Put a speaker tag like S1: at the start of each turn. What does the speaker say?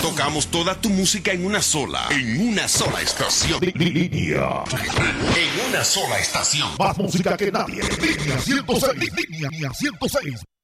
S1: Tocamos toda tu música en una sola estación.
S2: Línea.
S1: En una sola estación.
S2: Más música que nadie. Línea 106. Línea 106.